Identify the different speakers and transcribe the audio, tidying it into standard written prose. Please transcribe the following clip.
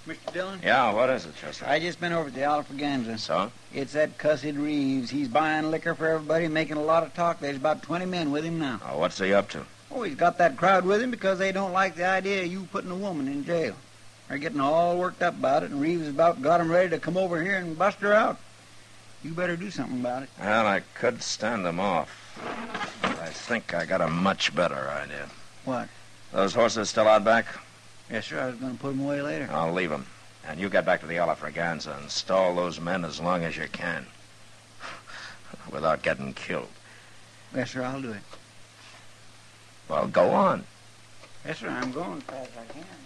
Speaker 1: Mr. Dillon?
Speaker 2: Yeah, what is it, Chester?
Speaker 1: I just been over at the Alfraganza.
Speaker 2: So?
Speaker 1: It's that cussed Reeves. He's buying liquor for everybody, making a lot of talk. There's about 20 men with him now.
Speaker 2: Oh, what's he up to?
Speaker 1: Oh, he's got that crowd with him because they don't like the idea of you putting a woman in jail. They're getting all worked up about it, and Reeves has about got 'em ready to come over here and bust her out. You better do something about it.
Speaker 2: Well, I could stand him off. But I think I got a much better idea.
Speaker 1: What?
Speaker 2: Those horses still out back?
Speaker 1: Yes, sir. I was going to put them away later.
Speaker 2: I'll leave them. And you get back to the Alafraganza and stall those men as long as you can. Without getting killed.
Speaker 1: Yes, sir. I'll do it.
Speaker 2: Well, go on.
Speaker 1: Yes, sir. I'm going as fast as I can.